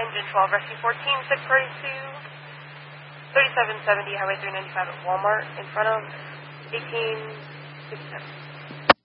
Engine 12, Rescue 14, 642, 3770 Highway 395 at Walmart in front of 1867.